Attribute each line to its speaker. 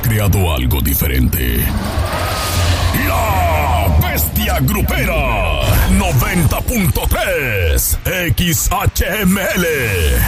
Speaker 1: creado algo diferente. La Bestia Grupera 90.3 XHML.